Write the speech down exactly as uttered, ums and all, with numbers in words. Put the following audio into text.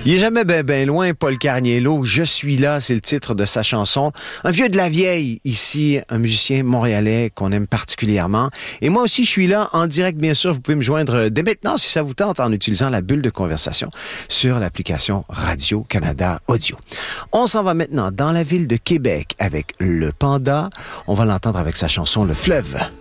Il est jamais ben ben loin, Paul Carniello. Je suis là, c'est le titre de sa chanson. Un vieux de la vieille, ici, un musicien montréalais qu'on aime particulièrement. Et moi aussi, je suis là en direct, bien sûr. Vous pouvez me joindre dès maintenant, si ça vous tente, en utilisant la bulle de conversation sur l'application Radio-Canada Audio. On s'en va maintenant dans la ville de Québec avec le Panda. On va l'entendre avec sa chanson « Le fleuve ».